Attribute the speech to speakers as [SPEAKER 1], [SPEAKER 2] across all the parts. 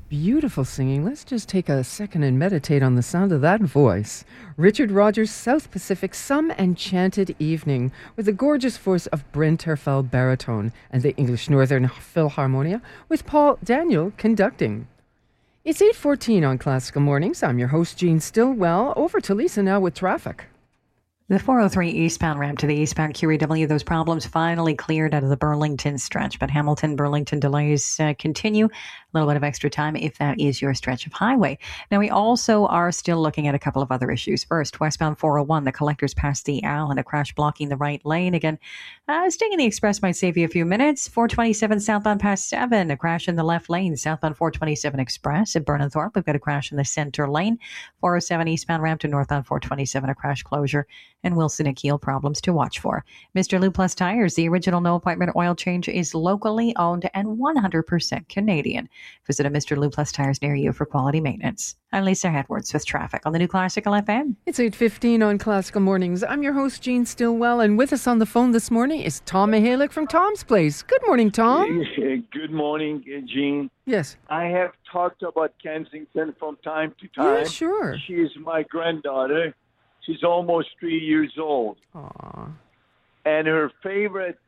[SPEAKER 1] Beautiful singing. Let's just take a second and meditate on the sound of that voice. Richard Rogers' South Pacific Some Enchanted Evening with the gorgeous voice of Bryn Terfel baritone and the English Northern Philharmonia with Paul Daniel conducting. It's 8:14 on Classical Mornings. I'm your host, Jean Stillwell. Over to Lisa now with traffic.
[SPEAKER 2] The 403 eastbound ramp to the eastbound QEW, those problems finally cleared out of the Burlington stretch, but Hamilton-Burlington delays continue. A little bit of extra time if that is your stretch of highway. Now, we also are still looking at a couple of other issues. First, westbound 401, the collectors past the Al and a crash blocking the right lane. Again, staying in the express might save you a few minutes. 427 southbound past 7, a crash in the left lane. Southbound 427 Express at Burnenthorpe, we've got a crash in the center lane. 407 eastbound ramp to northbound 427, a crash closure. And Wilson and Keel problems to watch for. Mr. Lube Plus Tires, the original no appointment oil change is locally owned and 100% Canadian. Visit a Mr. Lube Plus Tires near you for quality maintenance. I'm Lisa Edwards with traffic on the new Classical FM.
[SPEAKER 1] It's 8:15 on Classical Mornings. I'm your host, Jean Stillwell, and with us on the phone this morning is Tom Mihalik from Tom's Place. Good morning, Tom.
[SPEAKER 3] Good morning, Jean.
[SPEAKER 1] Yes.
[SPEAKER 3] I have talked about Kensington from time to time.
[SPEAKER 1] Yeah, sure.
[SPEAKER 3] She is my granddaughter. She's almost 3 years old.
[SPEAKER 1] Aww.
[SPEAKER 3] And her favorite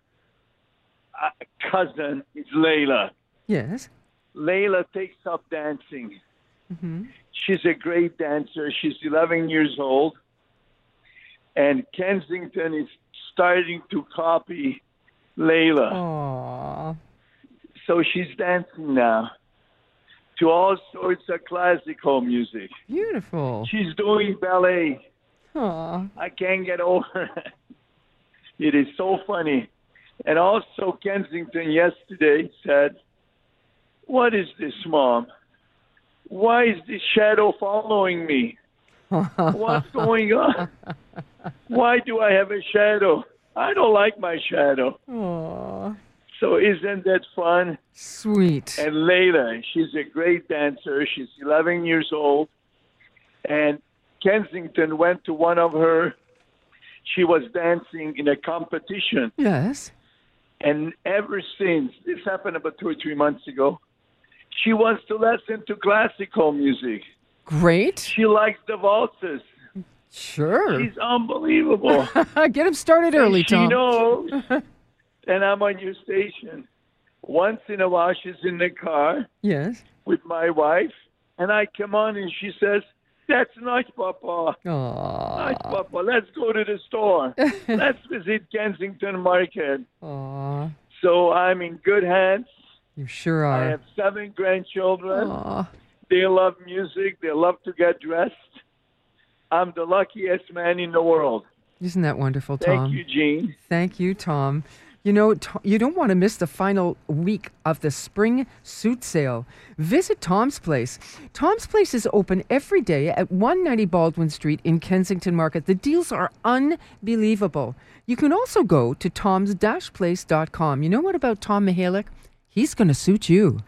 [SPEAKER 3] cousin is Layla.
[SPEAKER 1] Yes.
[SPEAKER 3] Layla takes up dancing.
[SPEAKER 1] Mm-hmm.
[SPEAKER 3] She's a great dancer. She's 11 years old. And Kensington is starting to copy Layla.
[SPEAKER 1] Aww.
[SPEAKER 3] So she's dancing now to all sorts of classical music.
[SPEAKER 1] Beautiful.
[SPEAKER 3] She's doing ballet.
[SPEAKER 1] Aww.
[SPEAKER 3] I can't get over it. It is so funny. And also Kensington yesterday said, "What is this, Mom? Why is this shadow following me? What's going on? Why do I have a shadow? I don't like my shadow."
[SPEAKER 1] Aww.
[SPEAKER 3] So isn't that fun?
[SPEAKER 1] Sweet.
[SPEAKER 3] And Layla, she's a great dancer. She's 11 years old. And Kensington went to one of her, she was dancing in a competition.
[SPEAKER 1] Yes.
[SPEAKER 3] And ever since, this happened about 2 or 3 months ago, she wants to listen to classical music.
[SPEAKER 1] Great.
[SPEAKER 3] She likes the waltzes.
[SPEAKER 1] Sure.
[SPEAKER 3] She's unbelievable.
[SPEAKER 1] Get him started early, Tom.
[SPEAKER 3] She knows, and I'm on your station. Once in a while, she's in the car
[SPEAKER 1] Yes.
[SPEAKER 3] with my wife, and I come on and she says, "That's nice, Papa.
[SPEAKER 1] Aww.
[SPEAKER 3] Nice, Papa. Let's go to the store. Let's visit Kensington Market."
[SPEAKER 1] Aww.
[SPEAKER 3] So I'm in good hands.
[SPEAKER 1] You sure
[SPEAKER 3] I
[SPEAKER 1] are.
[SPEAKER 3] have 7 grandchildren.
[SPEAKER 1] Aww.
[SPEAKER 3] They love music. They love to get dressed. I'm the luckiest man in the world.
[SPEAKER 1] Isn't that wonderful, Tom?
[SPEAKER 3] Thank you, Jean.
[SPEAKER 1] Thank you, Tom. You know, you don't want to miss the final week of the spring suit sale. Visit Tom's Place. Tom's Place is open every day at 190 Baldwin Street in Kensington Market. The deals are unbelievable. You can also go to toms-place.com. You know what about Tom Mihalik? He's going to suit you.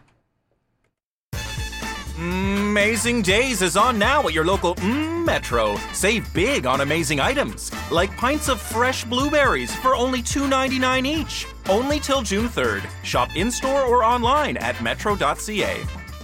[SPEAKER 4] Amazing Days is on now at your local Metro. Save big on amazing items, like pints of fresh blueberries for only $2.99 each. Only till June 3rd. Shop in-store or online at metro.ca.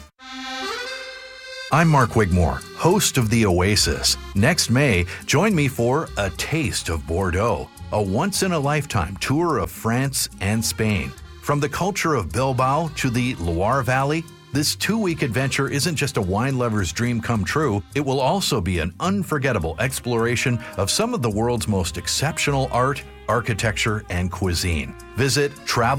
[SPEAKER 5] I'm Mark Wigmore, host of The Oasis. Next May, join me for A Taste of Bordeaux, a once-in-a-lifetime tour of France and Spain. From the culture of Bilbao to the Loire Valley, this 2-week adventure isn't just a wine lover's dream come true, it will also be an unforgettable exploration of some of the world's most exceptional art, architecture, and cuisine. Visit travel